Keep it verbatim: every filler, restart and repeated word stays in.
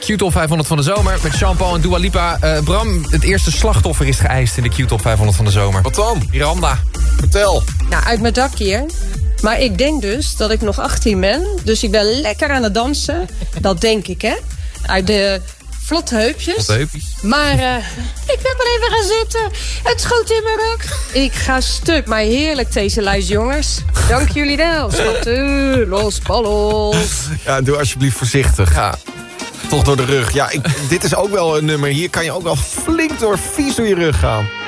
Q-top vijfhonderd van de zomer met Jean-Paul en Dua Lipa. Uh, Bram, het eerste slachtoffer is geëist in de Q-top vijfhonderd van de zomer. Wat dan? Miranda. Vertel. Nou, uit mijn dak hier. Maar ik denk dus dat ik nog achttien ben. Dus ik ben lekker aan het dansen. Dat denk ik, hè. Uit de vlotte heupjes. Vlotte heupjes. Maar uh, ik ben maar even gaan zitten. Het schoot in mijn rug. Ik ga stuk, maar heerlijk deze lijst, jongens. Dank jullie wel. Schatje, los ballos. Ja, doe alsjeblieft voorzichtig. Ja. Toch door de rug. Ja, ik, dit is ook wel een nummer. Hier kan je ook wel flink door vies door je rug gaan.